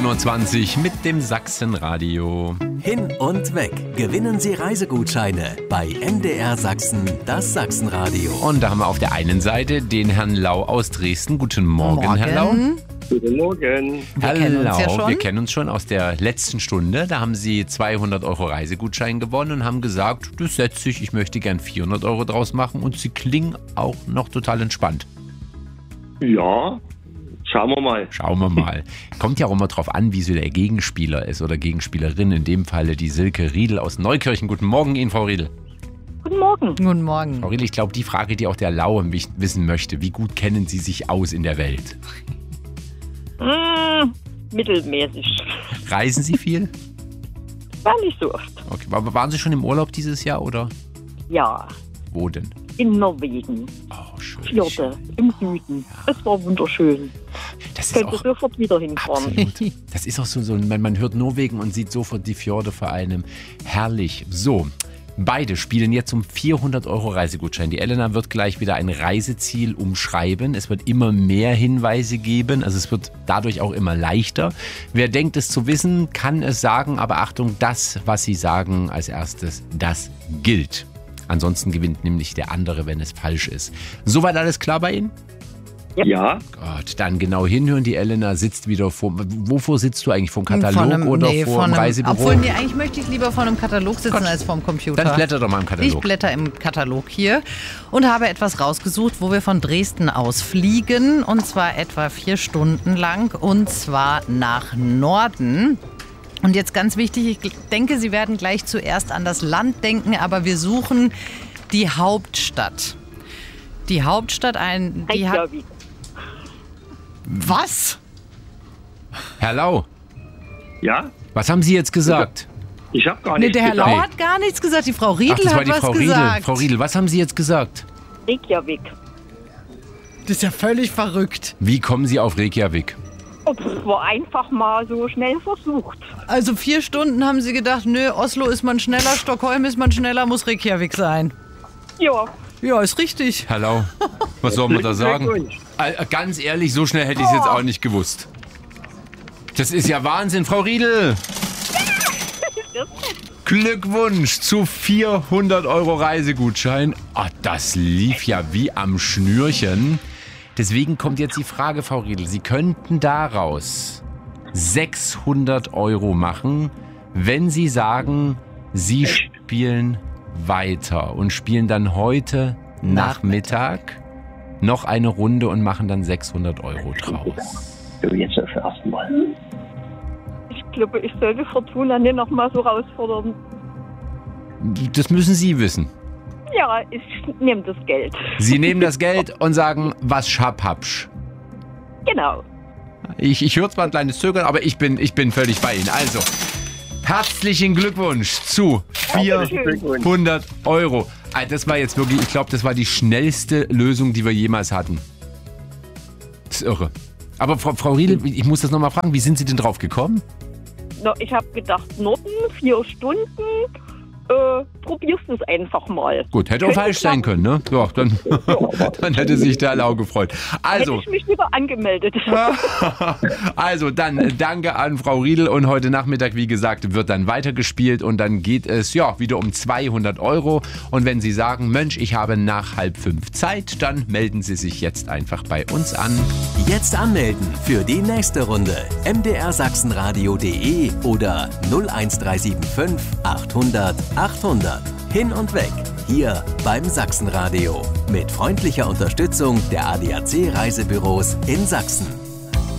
10.20 Uhr mit dem Sachsenradio. Hin und weg. Gewinnen Sie Reisegutscheine bei MDR Sachsen, das Sachsenradio. Und da haben wir auf der einen Seite den Herrn Lau aus Dresden. Guten Morgen, Herr Lau. Guten Morgen. Wir kennen uns schon aus der letzten Stunde. Da haben Sie 200 Euro Reisegutschein gewonnen und haben gesagt, das setzt sich, ich möchte gern 400 Euro draus machen. Und Sie klingen auch noch total entspannt. Ja, schauen wir mal. Schauen wir mal. Kommt ja auch immer drauf an, wie so der Gegenspieler ist oder Gegenspielerin. In dem Falle die Silke Riedel aus Neukirchen. Guten Morgen Ihnen, Frau Riedel. Guten Morgen. Guten Morgen. Frau Riedel, ich glaube, die Frage, die auch der Lau wissen möchte, wie gut kennen Sie sich aus in der Welt? Mittelmäßig. Reisen Sie viel? War nicht so oft. Okay. Waren Sie schon im Urlaub dieses Jahr oder? Ja, Wo denn? in Norwegen. Oh, schön. Fjorde im Süden. Es war wunderschön. Das ist Könnte auch sofort wieder hinfahren. absolut. Das ist auch so man hört Norwegen und sieht sofort die Fjorde vor einem. Herrlich. So. Beide spielen jetzt um 400 Euro Reisegutschein. Die Elena wird gleich wieder ein Reiseziel umschreiben. Es wird immer mehr Hinweise geben. Also es wird dadurch auch immer leichter. Wer denkt es zu wissen, kann es sagen. Aber Achtung, das, was Sie sagen als erstes, das gilt. Ansonsten gewinnt nämlich der andere, wenn es falsch ist. Soweit alles klar bei Ihnen? Ja, Gott, dann genau hinhören. Die Elena sitzt wieder wovor sitzt du eigentlich? Vom Katalog oder vor dem Reisebüro? Obwohl, eigentlich möchte ich lieber vor einem Katalog sitzen als vor dem Computer. Dann blätter doch mal im Katalog. Ich blätter im Katalog hier und habe etwas rausgesucht, wo wir von Dresden aus fliegen. Und zwar etwa 4 Stunden lang. Und zwar nach Norden. Und jetzt ganz wichtig, ich denke, Sie werden gleich zuerst an das Land denken, aber wir suchen die Hauptstadt. Die Hauptstadt, die hat... Reykjavik. Was? Herr Lau, ja, was haben Sie jetzt gesagt? ich habe gar Nee, nichts der Herr gesagt. Lau hat gar nichts gesagt. Die Frau Riedel das war hat die was Frau Riedel. gesagt. Frau Riedel, was haben Sie jetzt gesagt? Reykjavik. Das ist ja völlig verrückt. Wie kommen Sie auf Reykjavik? Das war einfach mal so schnell versucht. Also 4 Stunden haben Sie gedacht, nö, Oslo ist man schneller, Stockholm ist man schneller, muss Reykjavik sein. Ja, Ja, ist richtig. Herr Lau, was soll man da sagen? Glückwunsch. Ganz ehrlich, so schnell hätte ich es jetzt auch nicht gewusst. Das ist ja Wahnsinn, Frau Riedel. Glückwunsch zu 400 Euro Reisegutschein. Ah, das lief ja wie am Schnürchen. Deswegen kommt jetzt die Frage, Frau Riedel. Sie könnten daraus 600 Euro machen, wenn Sie sagen, Sie spielen weiter und spielen dann heute Nachmittag noch eine Runde und machen dann 600 Euro draus. Du, jetzt das erste Mal. ich glaube, ich sollte Fortuna nicht noch mal so herausfordern. Das müssen Sie wissen. Ja, ich nehme das Geld. Sie nehmen das Geld und sagen, was schabhabsch. Genau. Ich höre zwar ein kleines Zögern, aber ich bin völlig bei Ihnen. Also, herzlichen Glückwunsch zu 400 Euro. Also das war jetzt wirklich, ich glaube, das war die schnellste Lösung, die wir jemals hatten. Das ist irre. Aber Frau Riedel, ich muss das nochmal fragen, wie sind Sie denn drauf gekommen? No, ich habe gedacht, Norden, 4 Stunden. Probierst es einfach mal. Gut, hätte auch falsch sein können, ne? Ja, dann hätte sich der Lau gefreut. Also, Hätte ich mich lieber angemeldet. also dann danke an Frau Riedel und heute Nachmittag, wie gesagt, wird dann weitergespielt und dann geht es ja wieder um 200 Euro. Und wenn Sie sagen, Mensch, ich habe nach 4:30 Zeit, dann melden Sie sich jetzt einfach bei uns an. Jetzt anmelden für die nächste Runde. mdrsachsenradio.de oder 01375 800 800. Hin und weg. Hier beim Sachsenradio. Mit freundlicher Unterstützung der ADAC Reisebüros in Sachsen.